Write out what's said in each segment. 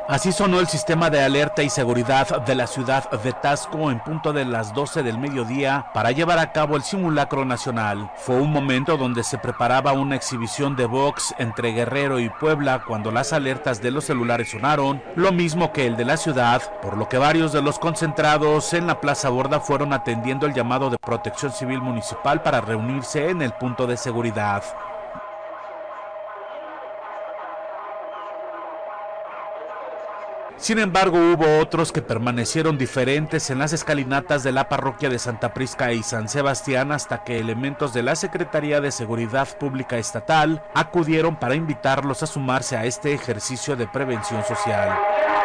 Así sonó el sistema de alerta y seguridad de la ciudad de Taxco en punto de las 12 del mediodía para llevar a cabo el simulacro nacional. Fue un momento donde se preparaba una exhibición de box entre Guerrero y Puebla cuando las alertas de los celulares sonaron, lo mismo que el de la ciudad, por lo que varios de los concentrados en la Plaza Borda fueron atendiendo el llamado de Protección Civil Municipal para reunirse en el punto de seguridad. Sin embargo, hubo otros que permanecieron diferentes en las escalinatas de la parroquia de Santa Prisca y San Sebastián hasta que elementos de la Secretaría de Seguridad Pública Estatal acudieron para invitarlos a sumarse a este ejercicio de prevención social.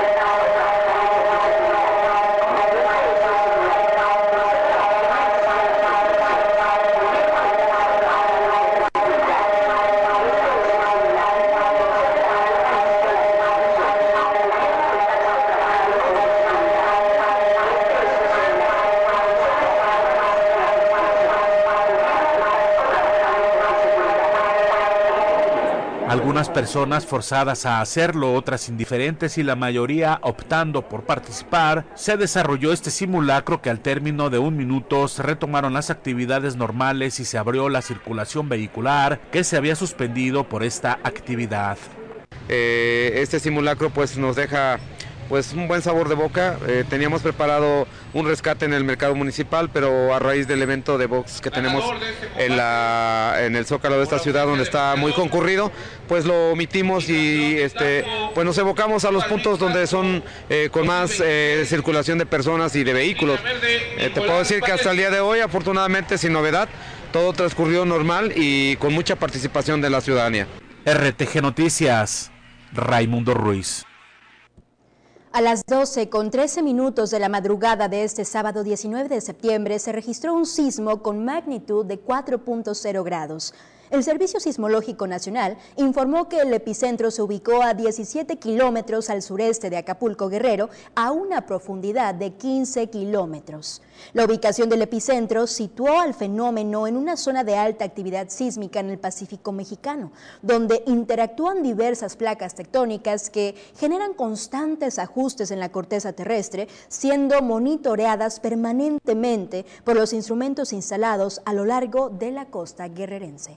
Algunas personas forzadas a hacerlo, otras indiferentes y la mayoría optando por participar, se desarrolló este simulacro que al término de 1 minuto se retomaron las actividades normales y se abrió la circulación vehicular que se había suspendido por esta actividad. Este simulacro pues nos deja un buen sabor de boca. Teníamos preparado un rescate en el mercado municipal, pero a raíz del evento de box que tenemos en el Zócalo de esta ciudad, donde está muy concurrido, pues lo omitimos y pues nos evocamos a los puntos donde son con más circulación de personas y de vehículos. Te puedo decir que hasta el día de hoy, afortunadamente sin novedad, todo transcurrió normal y con mucha participación de la ciudadanía. RTG Noticias, Raimundo Ruiz. A las 12:13 de la madrugada de este sábado 19 de septiembre se registró un sismo con magnitud de 4.0 grados. El Servicio Sismológico Nacional informó que el epicentro se ubicó a 17 kilómetros al sureste de Acapulco, Guerrero, a una profundidad de 15 kilómetros. La ubicación del epicentro situó al fenómeno en una zona de alta actividad sísmica en el Pacífico mexicano, donde interactúan diversas placas tectónicas que generan constantes ajustes en la corteza terrestre, siendo monitoreadas permanentemente por los instrumentos instalados a lo largo de la costa guerrerense.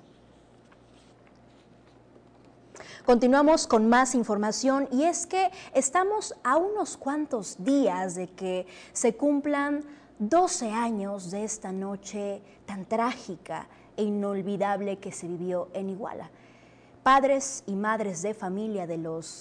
Continuamos con más información y es que estamos a unos cuantos días de que se cumplan 12 años de esta noche tan trágica e inolvidable que se vivió en Iguala. Padres y madres de familia de los